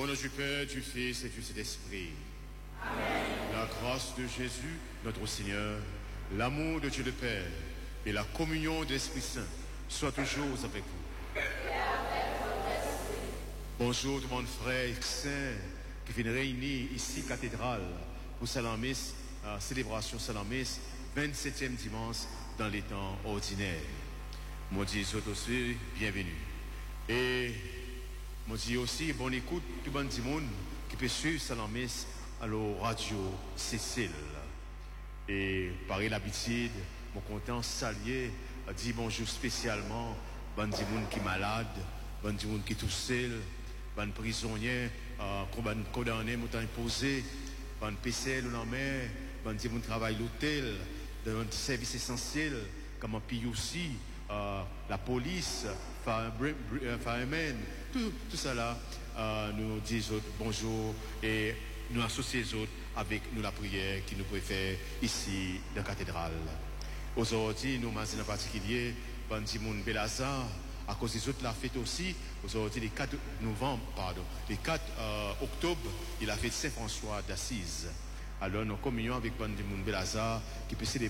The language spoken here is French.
Au nom du Père, du Fils et du Saint-Esprit. Amen. La grâce de Jésus, notre Seigneur, l'amour de Dieu le Père et la communion de l'Esprit Saint soient toujours avec vous. Bonjour tout le monde, frères et sœurs qui viennent réunir ici, cathédrale, pour Salamis, célébration Salamis, 27e dimanche dans les temps ordinaires. Moi dis aussi, bienvenue. Et moi dis aussi, bonne écoute, tout le monde qui peut suivre Salamis à la radio Cécile. Et par l'habitude, mon content saluer, dire bonjour spécialement, bon di monde qui est malade, bon di monde qui est tout seul, bon prisonnier, qu'on condamné, mon temps imposé, bon PCL ou la mer, bon di monde travaille l'hôtel, dans un service essentiel, comme un pays aussi, la police, firemen, tout ça là, nous disons bonjour et nous associons les autres avec nous la prière qui nous préfère ici dans la cathédrale. Aujourd'hui, nous marquons en particulier Bandimoun Belazar, à cause des autres la fête aussi. Aujourd'hui, le 4 novembre, le 4 octobre, il a fait Saint-François d'Assise. Alors, nous communions avec Bandimoun Belazar qui peut célébrer